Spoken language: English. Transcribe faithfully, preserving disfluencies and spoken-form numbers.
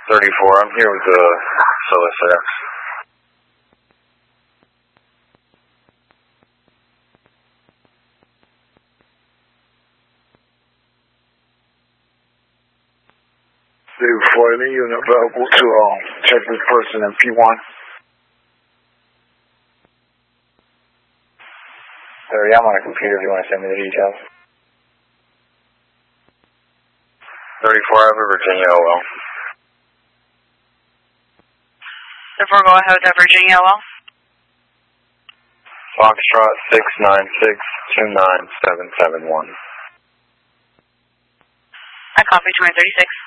thirty-four, I'm here with the solicitor. thirty-four, the unit available to um, check this person in P one. Sorry, I'm on a computer if you want to send me the details. thirty-four, I have a Virginia O L. Therefore, go ahead with that Virginia O L. Foxtrot six nine six two nine seven seven one. I copy two thirty-six.